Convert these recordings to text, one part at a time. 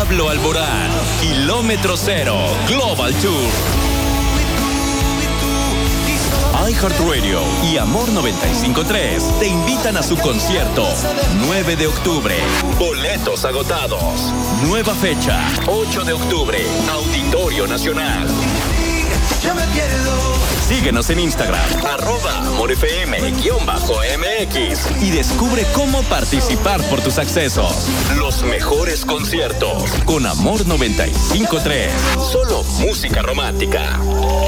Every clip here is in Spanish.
Pablo Alborán, Kilómetro Cero, Global Tour. iHeartRadio y Amor 95.3 te invitan a su concierto 9 de octubre. Boletos agotados. Nueva fecha, 8 de octubre, Auditorio Nacional. Síguenos en Instagram, @AmorFM_MX y descubre cómo participar por tus accesos. Los mejores conciertos con Amor 95.3. Solo música romántica.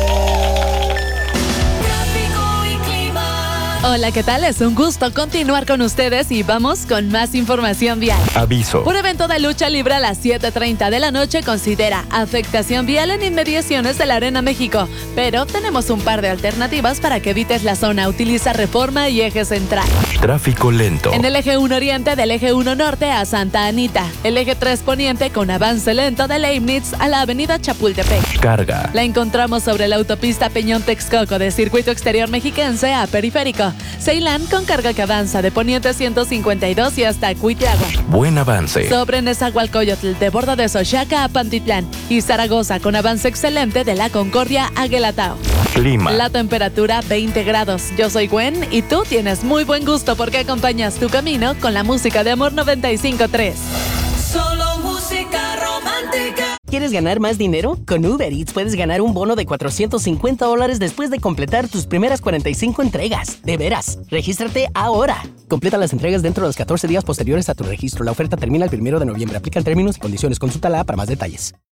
Hola, ¿qué tal? Es un gusto continuar con ustedes y vamos con más información vial. Aviso. Un evento de lucha libre a las 7:30 de la noche considera afectación vial en inmediaciones de la Arena México, pero tenemos un par de alternativas para que evites la zona. Utiliza Reforma y Eje Central. Tráfico lento. En el Eje 1 Oriente del Eje 1 Norte a Santa Anita. El Eje 3 Poniente con avance lento de Leibniz a la Avenida Chapultepec. Carga. La encontramos sobre la autopista Peñón-Texcoco de Circuito Exterior Mexiquense a Periférico. Ceilán con carga que avanza de Poniente 152 y hasta Cuitláhuac. Buen avance. Sobre Nezahualcóyotl de Borda de Xochaca a Pantitlán. Y Zaragoza con avance excelente de La Concordia a Guelatao. Clima. La temperatura 20 grados. Yo soy Gwen y tú tienes muy buen gusto porque acompañas tu camino con la música de Amor 95.3. Solo música romántica. ¿Quieres ganar más dinero? Con Uber Eats puedes ganar un bono de $450 después de completar tus primeras 45 entregas. De veras, regístrate ahora. Completa las entregas dentro de los 14 días posteriores a tu registro. La oferta termina el 1 de noviembre. Aplican términos y condiciones. Consulta la app para más detalles.